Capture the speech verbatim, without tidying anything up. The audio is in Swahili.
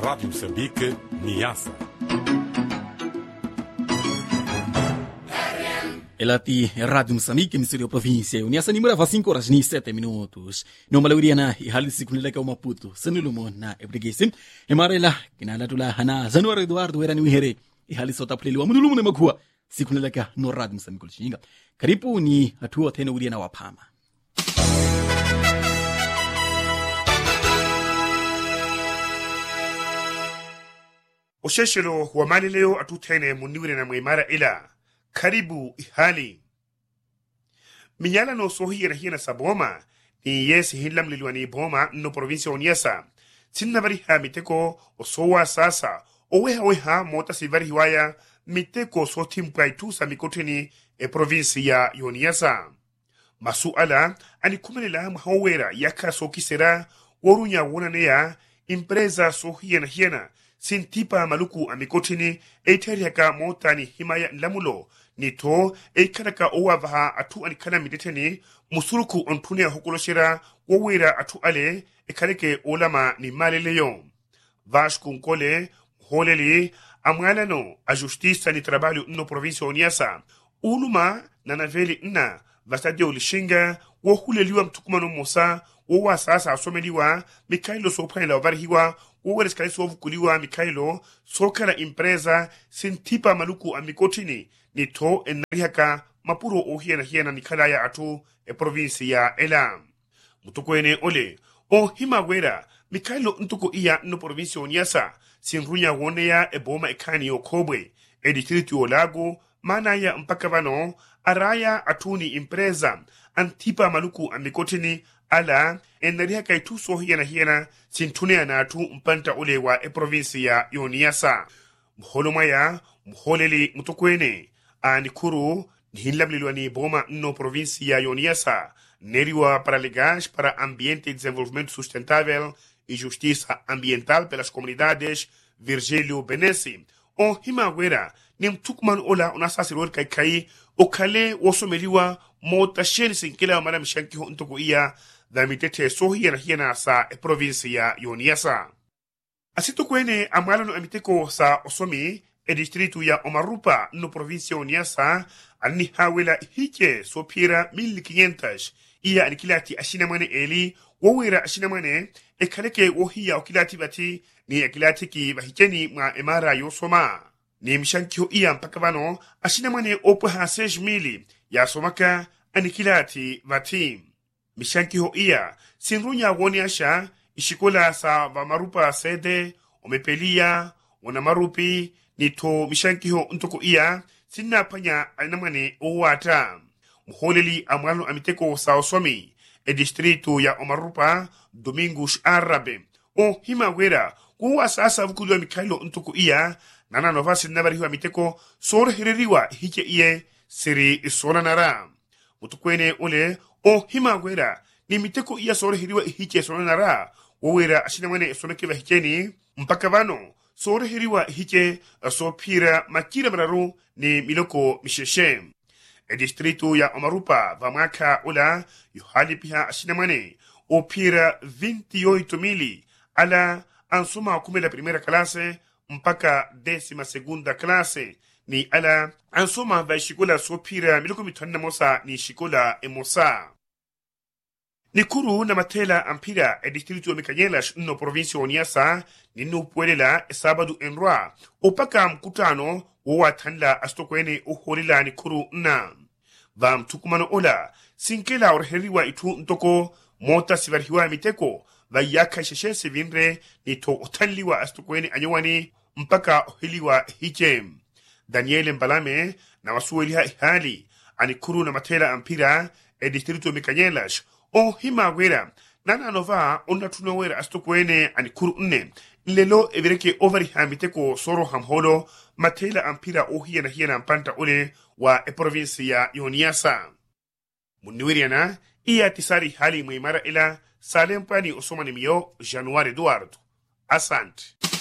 Rádio Moçambique, Niassa. Elati Rádio Moçambique, Ministério Província. Niassa ni mura cinco horas ni sete minutos. No malauria na ihali siku nileka Maputo. Sanulumo na ebregesim. Emarela kinalatula hana January Eduardo era ni wihere. Ihali sota pleli wa mudulumu ne makua. Siku nileka no Rádio Moçambique kulishinga. Karibu ni hatua tena uria na wapama. Osheshelo wa mali leo atutene muniwire na mwimara ila. Karibu ihali. Minyala no sohi rahina saboma ni yesi hilam liliwani boma no provincia oniasa. Sinnavari ha miteko osowa sasa. Oweha weha mota sivari hiwaya miteko so timpaitu sa mikoteni e provincia oniasa. Masuala ani kumenela mahawera yaka so kisera warunya wonanea impreza sohi na hiena. Sintipa maluku amikotini eiteriaka motani himaya lamulo nito eikanaka owavaha atu anikana mideteni musuruku ontunia hokoloshira wawira atu ale ekareke olama ni maleleyo. Vasco Nkole holeli amwalano a justiça ni trabalho no província Oniasa uluma na naveli nna vastadio lishinga wohuleliwa mtukumano mosa wowa sasa asomeliwa Mikailo sopaila wavarihiwa woweres kalisi wavukuliwa Mikailo sokara impreza sintipa maluku amikotini nito enarihaka mapuro ohiena hiena nikalaya atu e provinsi ya ela. Mutukwene ole o himawera Mikailo ntuko iya no provinsi Oniasa sinrunya wonea e boma ekani okobwe e distrito olago manaya mpakavano araya atuni impreza antipa maluku amikotini ala enarihaka itu sohiena hiena sintunea na atu mpanta olewa e provinsi ya Oniasa. Mholomaya mholeli mutukwene anikuru nihinlablilwa ni boma no provinsi ya Oniasa neriwa para legais para ambiente e desenvolvimento sustentável e justiça ambiental pelas comunidades Virgílio Benesi o himawera ni mtukman ola unasasiror kai kai o kale wosomeliwa mota sheni sinkela mara mishanki ho ntoko iya da mitete sohi na hiena sa e provinsi ya Oniasa. Asito kwene amalano amiteko sa osomi e distritu ya Omarupa no provincia Oniasa ani hawela hike sopira mil quinientas iya anikilati ashinamane eli wawera ashinamane e kaleke wohiya okilati bati ni akilati ki bahikeni mwa emara yosoma ni mishankio iya mpakavano ashinamane opo ha seis mili ya somaka anikilati bati mishankio iya sinrunya woniasha ishikola sa Vamarupa sede omepelia wana marupi nito mishankio ntoko iya sinna panya anamane owata mholeli amwalo amiteko sa osomi e distrito ya Omarupa Domingos Arabe o himawera kuwa sasa vukuliwa Mikailo ntoko iya nana novasi nabarihiwa miteko sore hereriwa hike iye siri isona nara mutukwene ole o himawera ni miteko iya sore heriwa hike isona nara wawera ashinamane isoneke hikeni mpaka vano sore heriwa hike sopira makira mararu ni miloko misheshe. E distrito ya Omarupa vamaka ola yuhali piha ashinamane opira vinte e oito mili ala ansoma kumela primera clase mpaka décima segunda clase ni ala ansoma va shikola sopira miloko mitonna mosa ni shikola emosa. Nikuru na matela ampira e distrito ya Mikanyelas no provincia Oniasa ninu puelela e sabadu enroa opaka mkutano uwa tanla astokwene uholila nikuru na va mtukumano ola sinkela orheriwa itu ntoko mota sivarhiwa miteko va yaka sheshese vinre nito utanliwa astokwene anyawani mpaka uhiliwa hije. Daniel Mbalame na wasuweliha ihali anikuru na matela ampira e distrito ya Mikanyelas o himawera nana nova onatunawera astokwene anikuru nne lelo evereke overi hamiteko soro hamholo matela ampira o hiena hiena mpanta ole wa e provinsi ya Oniasa. Muniwiriana iya tisari hali mwimara ila salempani osomani miyo January Eduardo. Asante.